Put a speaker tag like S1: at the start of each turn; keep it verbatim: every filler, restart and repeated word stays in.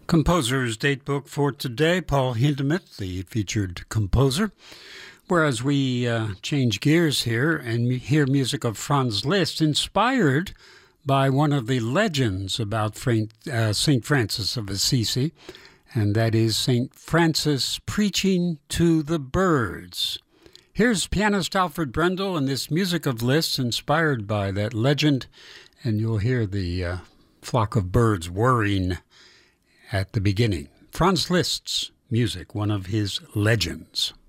S1: Composer's Datebook for today, Paul Hindemith, the featured composer. Whereas we uh, change gears here and hear music of Franz Liszt, inspired by one of the legends about uh, Saint Francis of Assisi, and that is Saint Francis preaching to the birds. Here's pianist Alfred Brendel and this music of Liszt inspired by that legend, and you'll hear the uh, flock of birds whirring at the beginning. Franz Liszt's music, one of his legends.